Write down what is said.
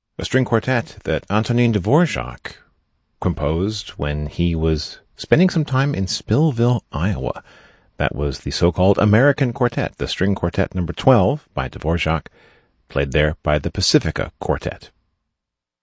a string quartet that Antonin Dvorak composed when he was spending some time in Spillville, Iowa. That was the so-called American Quartet, the string quartet number 12 by Dvorak, played there by the Pacifica Quartet.